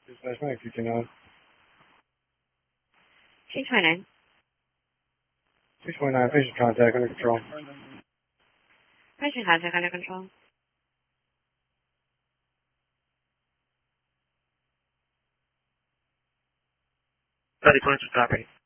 Dispatch 959. 629. 629, patient contact under control. Patient contact under control. Study clearance property.